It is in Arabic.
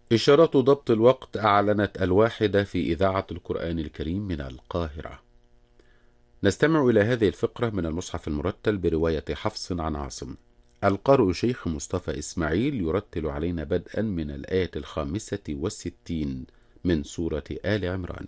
إشارات ضبط الوقت أعلنت الواحدة في إذاعة القرآن الكريم من القاهرة. نستمع إلى هذه الفقرة من المصحف المرتل برواية حفص عن عاصم. القارئ شيخ مصطفى إسماعيل يرتل علينا بدءا من الآية 65 من سورة آل عمران.